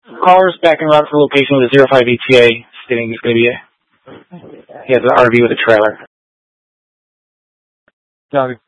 Caller's back en route for location with a 05 ETA, stating he's going to be he has an RV with a trailer. Copy.